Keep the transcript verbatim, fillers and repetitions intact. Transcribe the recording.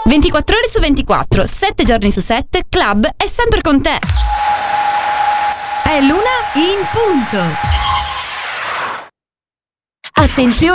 ventiquattro ore su ventiquattro, sette giorni su sette, Club è sempre con te. È l'una in punto. Attenzione!